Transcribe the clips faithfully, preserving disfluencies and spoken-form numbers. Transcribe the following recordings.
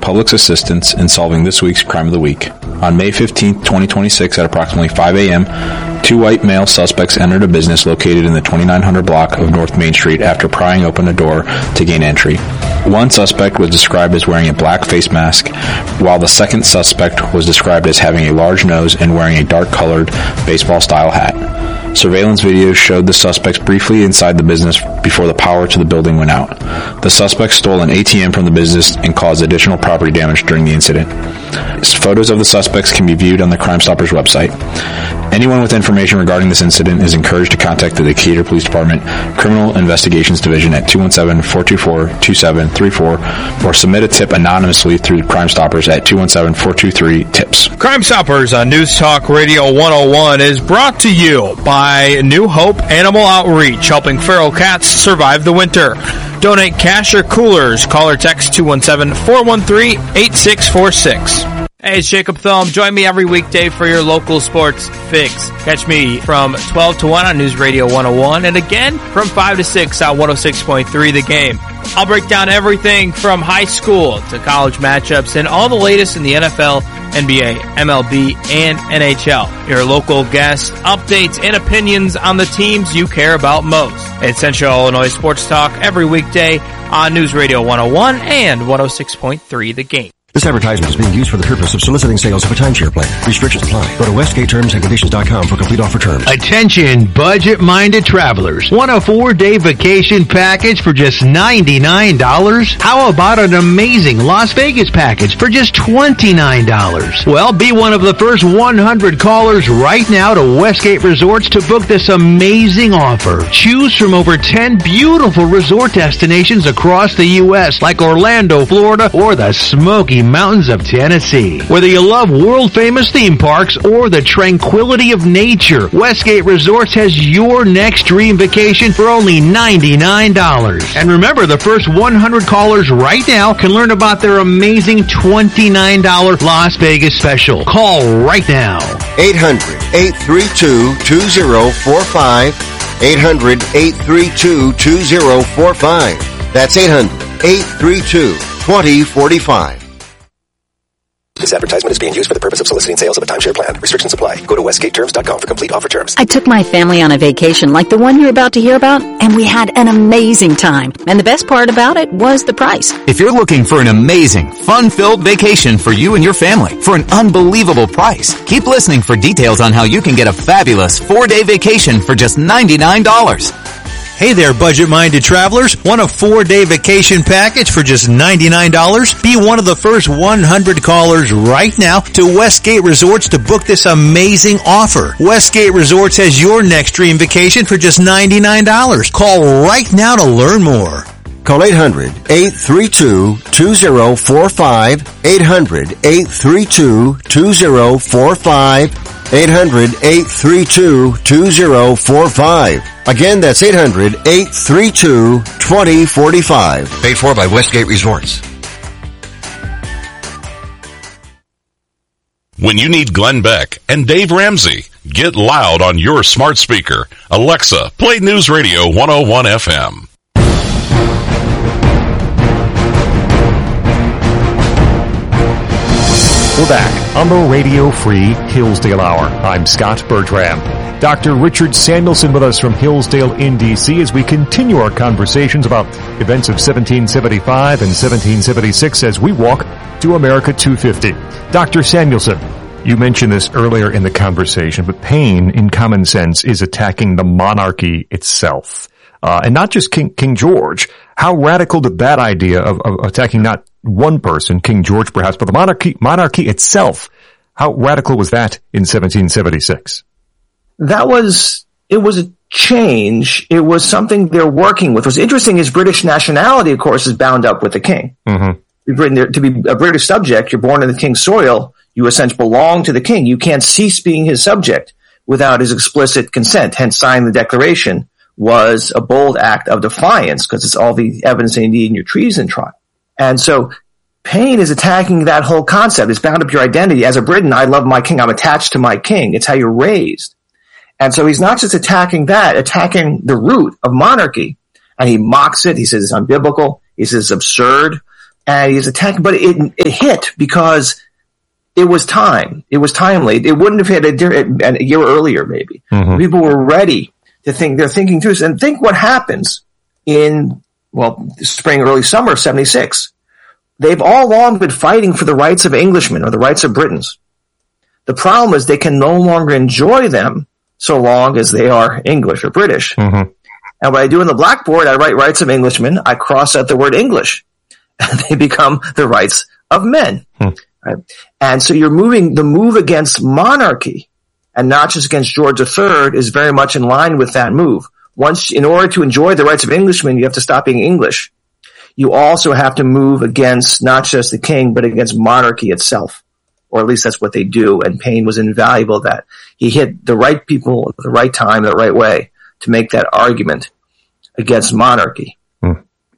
public's assistance in solving this week's Crime of the Week. On May fifteenth, twenty twenty-six at approximately five a.m., two white male suspects entered a business located in the twenty-nine hundred block of North Main Street after prying open a door to gain entry. One suspect was described as wearing a black face mask, while the second suspect was described as having a large nose and wearing a dark-colored baseball-style hat. Surveillance video showed the suspects briefly inside the business before the power to the building went out. The suspects stole an A T M from the business and caused additional property damage during the incident. Photos of the suspects can be viewed on the Crime Stoppers website. Anyone with information regarding this incident is encouraged to contact the Decatur Police Department Criminal Investigations Division at two one seven, four two four, two seven three four or submit a tip anonymously through Crime Stoppers at two one seven, four two three, TIPS. Crime Stoppers on News Talk Radio one oh one is brought to you by New Hope Animal Outreach, helping feral cats survive the winter. Donate cash or coolers. Call or text two one seven, four one three, eight six four six. Hey, it's Jacob Thum. Join me every weekday for your local sports fix. Catch me from twelve to one on News Radio one oh one and again from five to six on one oh six point three The Game. I'll break down everything from high school to college matchups and all the latest in the N F L, N B A, M L B, and N H L. Your local guest updates and opinions on the teams you care about most. It's Central Illinois Sports Talk every weekday on News Radio one oh one and one oh six point three The Game. This advertisement is being used for the purpose of soliciting sales of a timeshare plan. Restrictions apply. Go to westgate terms and conditions dot com for complete offer terms. Attention, budget-minded travelers. Want a four-day vacation package for just ninety-nine dollars? How about an amazing Las Vegas package for just twenty-nine dollars? Well, be one of the first one hundred callers right now to Westgate Resorts to book this amazing offer. Choose from over ten beautiful resort destinations across the U S like Orlando, Florida, or the Smoky Mountains of Tennessee. Whether you love world-famous theme parks or the tranquility of nature, Westgate Resorts has your next dream vacation for only ninety-nine dollars. And remember, the first one hundred callers right now can learn about their amazing twenty-nine dollars Las Vegas special. Call right now. eight hundred, eight three two, two oh four five. eight hundred, eight three two, two oh four five. That's eight hundred, eight three two, two oh four five. This advertisement is being used for the purpose of soliciting sales of a timeshare plan. Restrictions apply. Go to westgate terms dot com for complete offer terms. I took my family on a vacation like the one you're about to hear about, and we had an amazing time. And the best part about it was the price. If you're looking for an amazing, fun-filled vacation for you and your family for an unbelievable price, keep listening for details on how you can get a fabulous four-day vacation for just ninety-nine dollars. Hey there, budget-minded travelers. Want a four-day vacation package for just ninety-nine dollars? Be one of the first one hundred callers right now to Westgate Resorts to book this amazing offer. Westgate Resorts has your next dream vacation for just ninety-nine dollars. Call right now to learn more. Call eight hundred, eight three two, two oh four five. eight hundred, eight three two, two oh four five. eight hundred, eight three two, two oh four five. Again, that's eight hundred, eight three two, two oh four five. Paid for by Westgate Resorts. When you need Glenn Beck and Dave Ramsey, get loud on your smart speaker. Alexa, play News Radio one oh one F M. We're back on the radio-free Hillsdale Hour. I'm Scott Bertram. Doctor Richard Samuelson with us from Hillsdale in D C as we continue our conversations about events of seventeen seventy-five and seventeen seventy-six as we walk to America two fifty. Doctor Samuelson, you mentioned this earlier in the conversation, but Paine, in common sense, is attacking the monarchy itself. Uh, and not just King, King George. How radical did that idea of, of attacking not one person, King George perhaps, but the monarchy, monarchy itself, how radical was that in seventeen seventy-six? That was, it was a change. It was something they're working with. What's interesting is British nationality, of course, is bound up with the king. Mm-hmm. To be a British subject, you're born in the king's soil, you essentially belong to the king. You can't cease being his subject without his explicit consent. Hence, signing the Declaration was a bold act of defiance because it's all the evidence they need in your treason trial. And so Paine is attacking that whole concept. It's bound up your identity. As a Briton, I love my king. I'm attached to my king. It's how you're raised. And so he's not just attacking that, attacking the root of monarchy. And he mocks it. He says it's unbiblical. He says it's absurd. and he's attacking, but it, it hit because it was time. It was timely. It wouldn't have hit a, a year earlier, maybe. Mm-hmm. People were ready to think, they're thinking through this. And think what happens in, well, spring, early summer of seventy-six. They've all along been fighting for the rights of Englishmen or the rights of Britons. The problem is they can no longer enjoy them so long as they are English or British. Mm-hmm. And what I do on the blackboard, I write rights of Englishmen, I cross out the word English, and they become the rights of men. Hmm. Right? And so you're moving, the move against monarchy, and not just against George the Third, is very much in line with that move. Once, in order to enjoy the rights of Englishmen, you have to stop being English. You also have to move against not just the king, but against monarchy itself. Or at least that's what they do. And Paine was invaluable that he hit the right people at the right time, the right way to make that argument against monarchy. Hmm.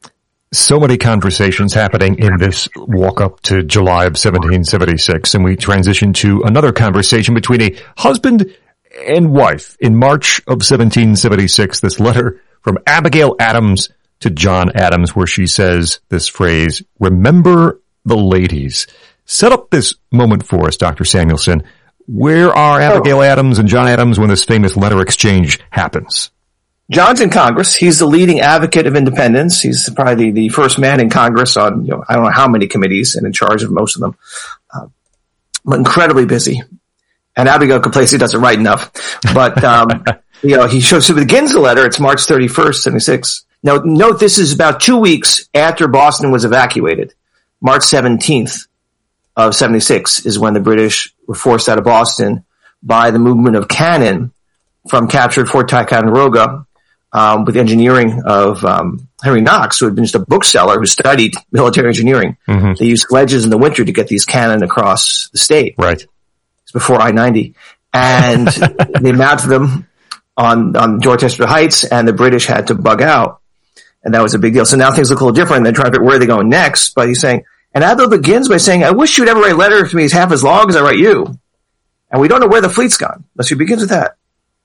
So many conversations happening in this walk up to July of seventeen seventy-six. And we transition to another conversation between a husband and wife in March of seventeen seventy-six. This letter from Abigail Adams to John Adams, where she says this phrase, "Remember the ladies." Set up this moment for us, Doctor Samuelson. Where are Abigail oh. Adams and John Adams when this famous letter exchange happens? John's in Congress. He's the leading advocate of independence. He's probably the, the first man in Congress on, you know, I don't know how many committees and in charge of most of them. Uh, but incredibly busy. And Abigail complains he doesn't write enough. But, um, you know, he shows, so he begins the letter. It's March thirty-first, seventy-six. Now, note this is about two weeks after Boston was evacuated. March seventeenth of seventy-six is when the British were forced out of Boston by the movement of cannon from captured Fort Ticonderoga, um, with engineering of, um, Henry Knox, who had been just a bookseller who studied military engineering. Mm-hmm. They used sledges in the winter to get these cannon across the state. Right. It's before I ninety. And they mounted them on, on Dorchester Heights, and the British had to bug out. And that was a big deal. So now things look a little different. They're trying to figure out where they're going next. But he's saying, and Abigail begins by saying, I wish you would ever write a letter to me as half as long as I write you. And we don't know where the fleet's gone. But she begins with that.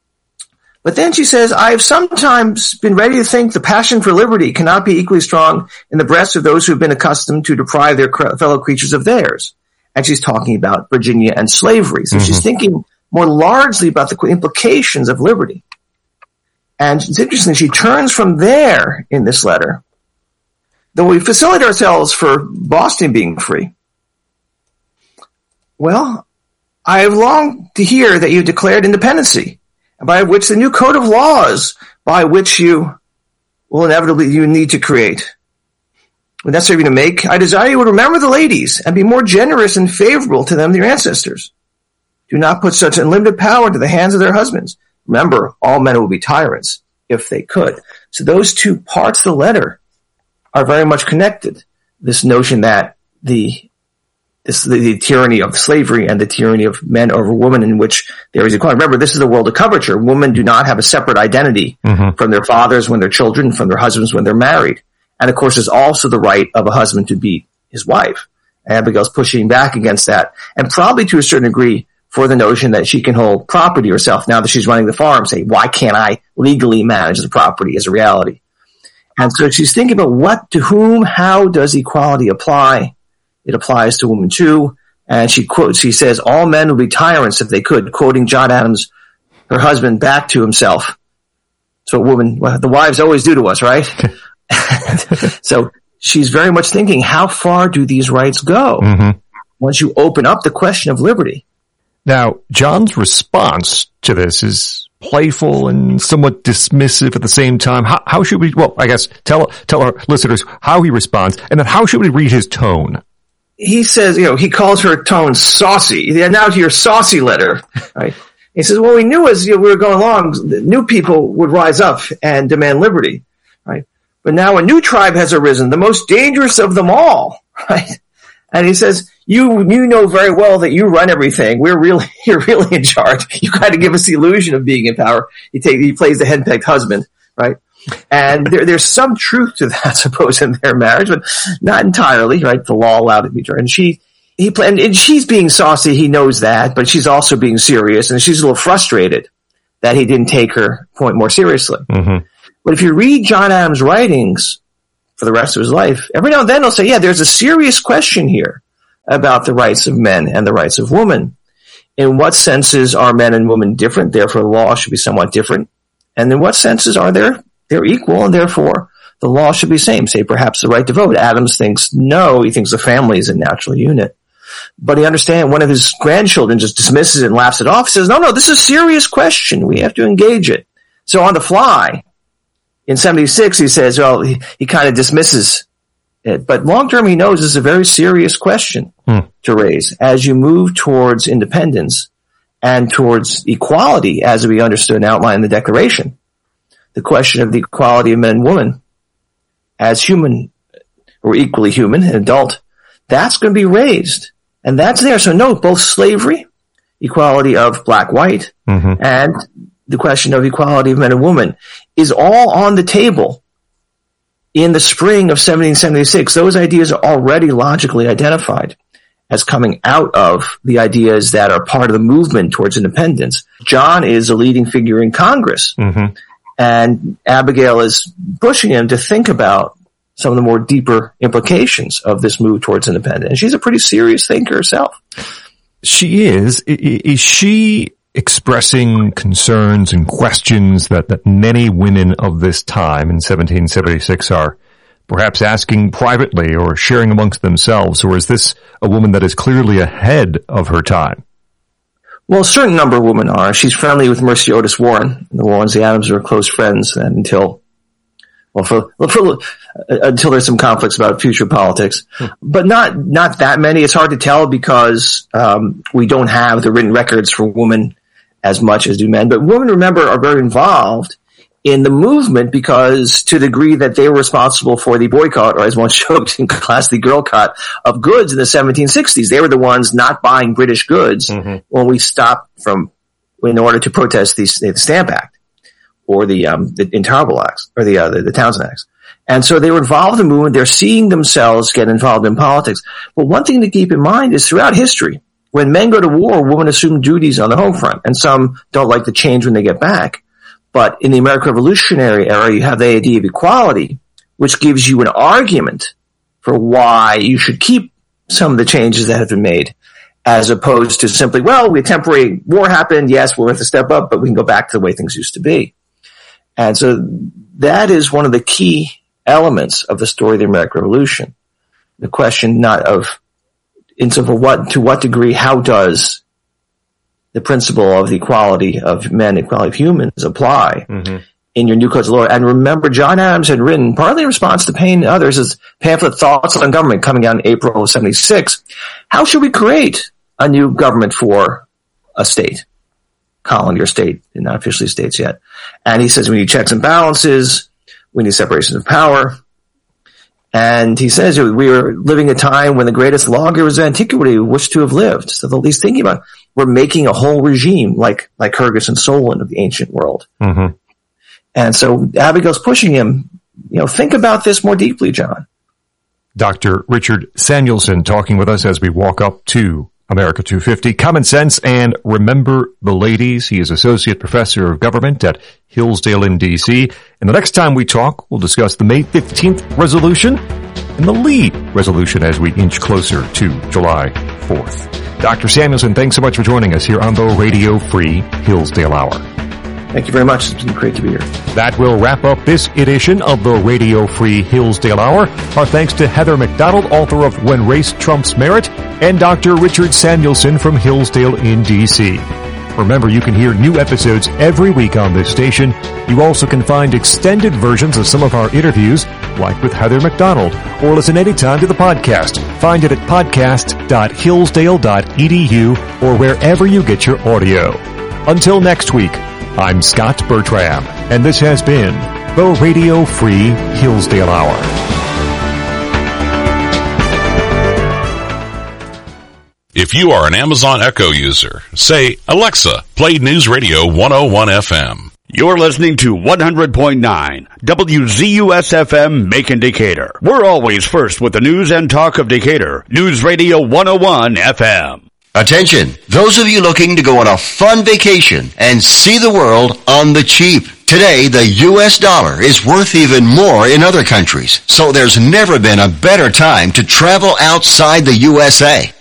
But then she says, I have sometimes been ready to think the passion for liberty cannot be equally strong in the breasts of those who have been accustomed to deprive their fellow creatures of theirs. And she's talking about Virginia and slavery. So mm-hmm. she's thinking more largely about the implications of liberty. And it's interesting, she turns from there in this letter. Though we facilitate ourselves for Boston being free. Well, I have longed to hear that you declared independency, by which the new code of laws by which you will inevitably you need to create. When necessary to make, I desire you would remember the ladies and be more generous and favorable to them than your ancestors. Do not put such unlimited power into the hands of their husbands. Remember, all men will be tyrants if they could. So those two parts of the letter are very much connected. This notion that the this the, the tyranny of slavery and the tyranny of men over women, in which there is equality. Remember, this is the world of coverture. Women do not have a separate identity mm-hmm. from their fathers when they're children, from their husbands when they're married. And of course, there's also the right of a husband to beat his wife. Abigail's pushing back against that, and probably to a certain degree for the notion that she can hold property herself now that she's running the farm. Say, why can't I legally manage the property as a reality? And so she's thinking about what, to whom, how does equality apply? It applies to women too. And she quotes, she says, all men would be tyrants if they could, quoting John Adams, her husband, back to himself. So women, well, the wives always do to us, right? So she's very much thinking, how far do these rights go mm-hmm. once you open up the question of liberty? Now, John's response to this is playful and somewhat dismissive at the same time. How, how should we, well, I guess, tell, tell our listeners how he responds, and then how should we read his tone? He says, you know, he calls her tone saucy. Now to your saucy letter, right? He says, well, we knew as you know, we were going along, new people would rise up and demand liberty, right? But now a new tribe has arisen, the most dangerous of them all, right? And he says, you, you know very well that you run everything. We're really, you're really in charge. You kind of give us the illusion of being in power. He take, he plays the henpecked husband, right? And there, there's some truth to that, I suppose, in their marriage, but not entirely, right? The law allowed it to be true. And she, he planned, and she's being saucy. He knows that, but she's also being serious, and she's a little frustrated that he didn't take her point more seriously. Mm-hmm. But if you read John Adams' writings for the rest of his life, every now and then he'll say, yeah, there's a serious question here about the rights of men and the rights of women. In what senses are men and women different? Therefore, the law should be somewhat different. And in what senses are they they're equal, and therefore the law should be same? Say, perhaps the right to vote. Adams thinks no. He thinks the family is a natural unit. But he understands one of his grandchildren just dismisses it and laughs it off. He says, no, no, this is a serious question. We have to engage it. So on the fly, in seventy-six, he says, well, he, he kind of dismisses it. But long term, he knows this is a very serious question hmm. to raise as you move towards independence and towards equality, as we understood and outlined in the Declaration. The question of the equality of men and women as human, or equally human, an adult, that's going to be raised. And that's there. So note, both slavery, equality of black-white, mm-hmm. and the question of equality of men and women is all on the table in the spring of seventeen seventy-six. Those ideas are already logically identified as coming out of the ideas that are part of the movement towards independence. John is a leading figure in Congress, mm-hmm. and Abigail is pushing him to think about some of the more deeper implications of this move towards independence. And she's a pretty serious thinker herself. She is. Is she expressing concerns and questions that, that many women of this time in seventeen seventy-six are perhaps asking privately or sharing amongst themselves? Or is this a woman that is clearly ahead of her time? Well, a certain number of women are. She's friendly with Mercy Otis Warren. The Warrens, the Adams, are close friends and until, well, for, for, uh, until there's some conflicts about future politics. Hmm. But not, not that many. It's hard to tell because, um, we don't have the written records for women as much as do men. But women, remember, are very involved in the movement because to the degree that they were responsible for the boycott, or as one joked in class, the girl cut of goods in the seventeen sixties. They were the ones not buying British goods mm-hmm. when we stopped from, in order to protest the, the Stamp Act or the, um, the Intolerable Acts or the, uh, the, the Townsend Acts. And so they were involved in the movement. They're seeing themselves get involved in politics. But one thing to keep in mind is throughout history, when men go to war, women assume duties on the home front, and some don't like the change when they get back. But in the American Revolutionary era, you have the idea of equality, which gives you an argument for why you should keep some of the changes that have been made, as opposed to simply, well, we temporary war happened, yes, we'll have to step up, but we can go back to the way things used to be. And so that is one of the key elements of the story of the American Revolution. The question not of, in so for what, to what degree, how does the principle of the equality of men, equality of humans apply mm-hmm. in your new codes of law? And remember, John Adams had written, partly in response to Paine and others, his pamphlet Thoughts on Government, coming out in April of seventy-six. How should we create a new government for a state, colony or state, not officially states yet? And he says we need checks and balances, we need separation of power. And he says we were living a time when the greatest lawgivers of antiquity wished to have lived. So the least thinking about, we're making a whole regime like, like Kyrgyz and Solon of the ancient world. Mm-hmm. And so Abigail's pushing him, you know, think about this more deeply, John. Doctor Richard Samuelson talking with us as we walk up to America two fifty. Common Sense and Remember the Ladies. He is Associate Professor of Government at Hillsdale in D C. And the next time we talk, we'll discuss the May fifteenth resolution and the Lee resolution as we inch closer to July fourth. Doctor Samuelson, thanks so much for joining us here on the Radio Free Hillsdale Hour. Thank you very much. It's been great to be here. That will wrap up this edition of the Radio Free Hillsdale Hour. Our thanks to Heather McDonald, author of When Race Trumps Merit, and Doctor Richard Samuelson from Hillsdale in D C. Remember, you can hear new episodes every week on this station. You also can find extended versions of some of our interviews, like with Heather McDonald, or listen anytime to the podcast. Find it at podcast dot hillsdale dot e d u or wherever you get your audio. Until next week, I'm Scott Bertram, and this has been the Radio Free Hillsdale Hour. If you are an Amazon Echo user, say, Alexa, play News Radio one oh one F M. You're listening to one hundred point nine W Z U S F M Macon Decatur. We're always first with the news and talk of Decatur. News Radio one oh one F M. Attention, those of you looking to go on a fun vacation and see the world on the cheap. Today, the U S dollar is worth even more in other countries, so there's never been a better time to travel outside the U S A.